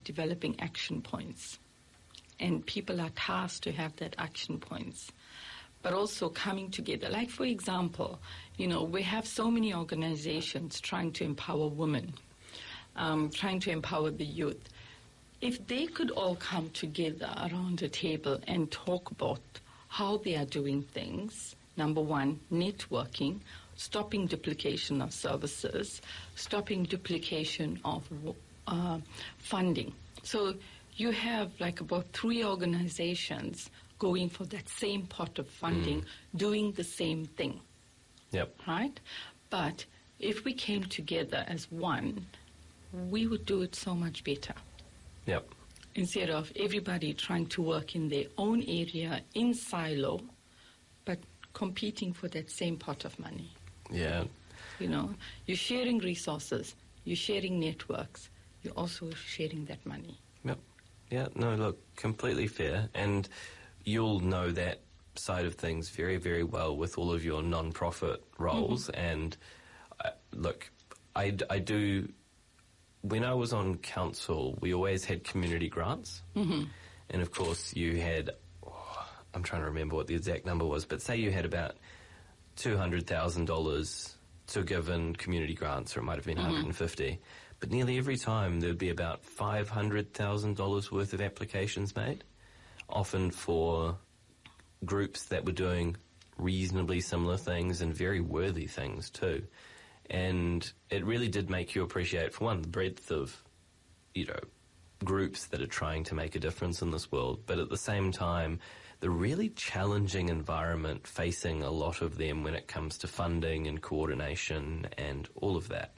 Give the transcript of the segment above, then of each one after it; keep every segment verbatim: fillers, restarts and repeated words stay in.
developing action points. And people are tasked to have that action points, but also coming together. Like, for example, you know, we have so many organizations trying to empower women, um, trying to empower the youth. If they could all come together around a table and talk about how they are doing things, number one, networking, stopping duplication of services, stopping duplication of uh, funding. So you have like about three organizations going for that same pot of funding, mm. doing the same thing. Yep. Right? But if we came together as one, we would do it so much better. Yep. Instead of everybody trying to work in their own area, in silo, but competing for that same pot of money. Yeah. You know, you're sharing resources, you're sharing networks, you're also sharing that money. Yep. Yeah, no, look, completely fair. And you'll know that side of things very, very well with all of your non-profit roles. Mm-hmm. And uh, look, I, I do, when I was on council, we always had community grants. Mm-hmm. And of course you had, oh, I'm trying to remember what the exact number was, but say you had about two hundred thousand dollars to give in community grants, or it might have been mm-hmm. one hundred fifty. But nearly every time there'd be about five hundred thousand dollars worth of applications made, often for groups that were doing reasonably similar things and very worthy things too. And it really did make you appreciate, for one, the breadth of, you know, groups that are trying to make a difference in this world, but at the same time, the really challenging environment facing a lot of them when it comes to funding and coordination and all of that.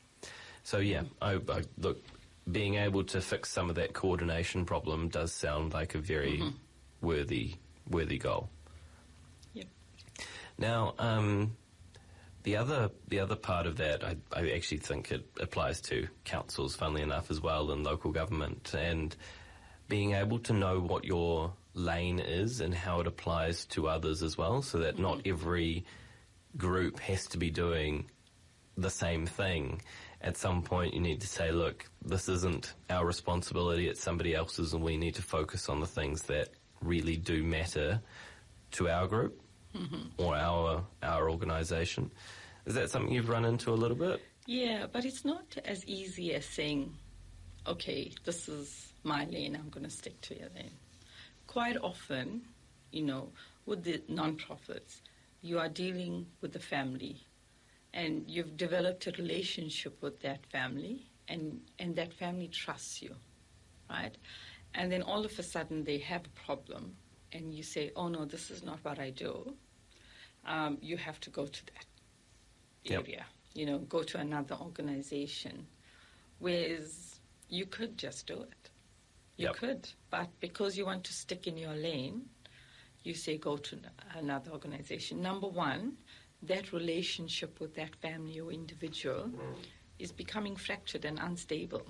So yeah, I, I, look, being able to fix some of that coordination problem does sound like a very mm-hmm. worthy, worthy goal. Yep. Now, um, the other, the other part of that, I, I actually think it applies to councils, funnily enough, as well, and local government, and being able to know what your lane is and how it applies to others as well, so that mm-hmm. not every group has to be doing the same thing. At some point you need to say, look, this isn't our responsibility, it's somebody else's, and we need to focus on the things that really do matter to our group mm-hmm. or our our organisation. Is that something you've run into a little bit? Yeah, but it's not as easy as saying, okay, this is my lane, I'm going to stick to your lane. Quite often, you know, with the non-profits, you are dealing with the family, and you've developed a relationship with that family, and, and that family trusts you, right? And then all of a sudden they have a problem, and you say, oh no, this is not what I do. Um, you have to go to that area, yep. you know, go to another organization, whereas you could just do it. You yep. could, but because you want to stick in your lane, you say go to another organization. Number one, that relationship with that family or individual is becoming fractured and unstable.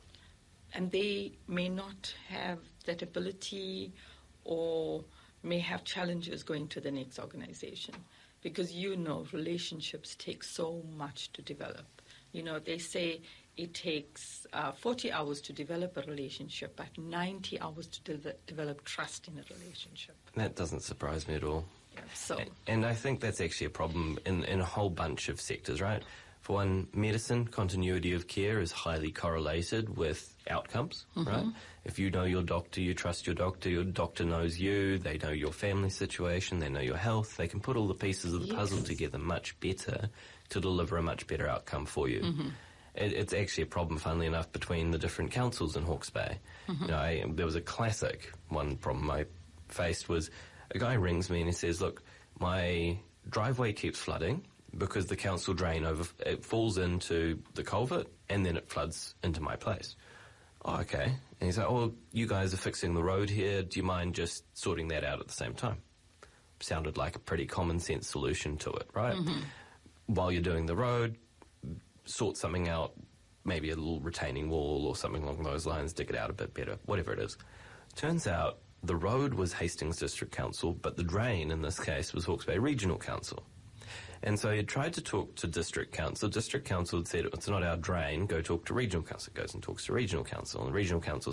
And they may not have that ability or may have challenges going to the next organization, because you know relationships take so much to develop. You know, they say it takes uh, forty hours to develop a relationship, but ninety hours to de- develop trust in a relationship. That doesn't surprise me at all. Yeah, so. And I think that's actually a problem in, in a whole bunch of sectors, right? For one, medicine, continuity of care is highly correlated with outcomes, mm-hmm. right? If you know your doctor, you trust your doctor, your doctor knows you, they know your family situation, they know your health, they can put all the pieces of the yes. puzzle together much better to deliver a much better outcome for you. Mm-hmm. It, it's actually a problem, funnily enough, between the different councils in Hawke's Bay. Mm-hmm. You know, I, there was a classic one problem I faced was a guy rings me and he says, look, my driveway keeps flooding because the council drain over, it falls into the culvert and then it floods into my place. Oh, okay. And he's like, oh, you guys are fixing the road here. Do you mind just sorting that out at the same time? Sounded like a pretty common sense solution to it, right? Mm-hmm. While you're doing the road, sort something out, maybe a little retaining wall or something along those lines, dig it out a bit better, whatever it is. Turns out the road was Hastings District Council, but the drain in this case was Hawke's Bay Regional Council. And so he had tried to talk to district council. District council had said, it's not our drain, go talk to regional council. Goes and talks to regional council. And regional council